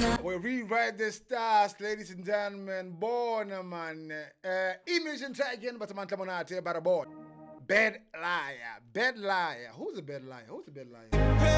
We rewrite the stars, ladies and gentlemen. Born man. Imagine try again, but man, come on, but a boy. Bad liar. Bad liar. Who's a bad liar? Who's a bad liar?